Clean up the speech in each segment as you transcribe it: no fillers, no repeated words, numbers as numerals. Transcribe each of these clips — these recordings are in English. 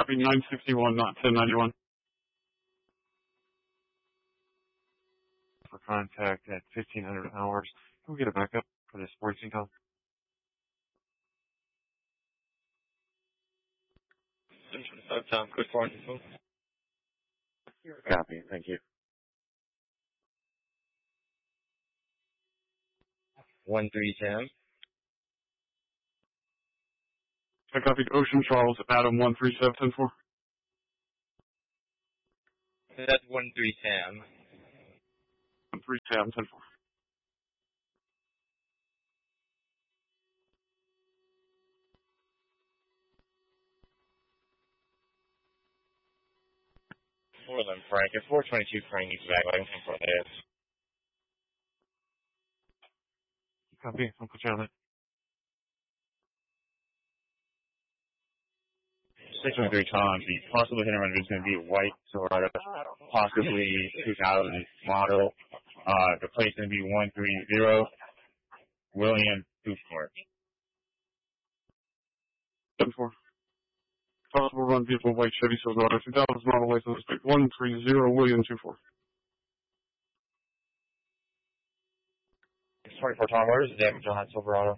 Copy 961, not 1091. For contact at 1500 hours. Can we get a backup for this 14 call? Tom, good morning, folks. Copy, thank you. 1310. I copied Ocean Charles, Adam 13710-4. That's 1310. 13710-4. Portland, Frank. It's 422 Frank needs back. I don't think what that is. Copy, I'll put you on it. 613 Tom, the possible hit and run is going to be a white Silverado, possibly 2000 model. The plate's going to be 130 William Dufort. 10-4. Possible run vehicle, white Chevy Silverado, 2000 model, license plate 130 William 24. 24 Tom, where is the damage on that Silverado?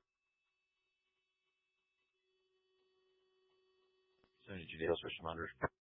72 deals for some 100.